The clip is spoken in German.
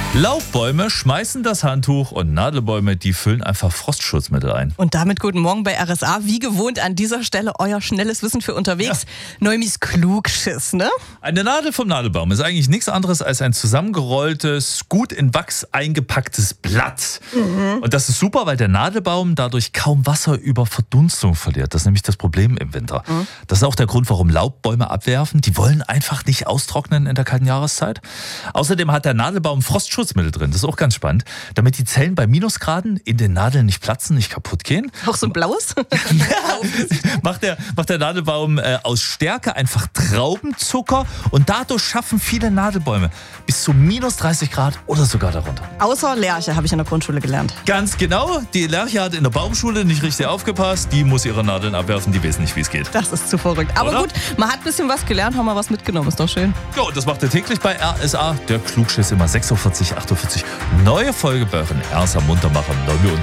Laubbäume schmeißen das Handtuch und Nadelbäume, die füllen einfach Frostschutzmittel ein. Und damit guten Morgen bei RSA. Wie gewohnt an dieser Stelle euer schnelles Wissen für unterwegs. Neumis Klugschiss, ne? Eine Nadel vom Nadelbaum ist eigentlich nichts anderes als ein zusammengerolltes, gut in Wachs eingepacktes Blatt. Und das ist super, weil der Nadelbaum dadurch kaum Wasser über Verdunstung verliert. Das ist nämlich das Problem im Winter. Das ist auch der Grund, warum Laubbäume abwerfen. Die wollen einfach nicht austrocknen in der kalten Jahreszeit. Außerdem hat der Nadelbaum Frostschutzmittel drin. Das ist auch ganz spannend. Damit die Zellen bei Minusgraden in den Nadeln nicht platzen, nicht kaputt gehen. Auch so ein blaues? macht der Nadelbaum aus Stärke einfach Traubenzucker und dadurch schaffen viele Nadelbäume bis zu minus 30 Grad oder sogar darunter. Außer Lerche, habe ich in der Grundschule gelernt. Ganz genau. Die Lerche hat in der Baumschule nicht richtig aufgepasst. Die muss ihre Nadeln abwerfen. Die weiß nicht, wie es geht. Das ist zu verrückt. Aber Oder? gut, man hat ein bisschen was gelernt, haben wir was mitgenommen. Ist doch schön. Ja, und das macht ihr täglich bei RSA. Der Klugschiss immer 6.40 Uhr, 8.40 Uhr. Neue Folge bei euren RSA Muntermacher.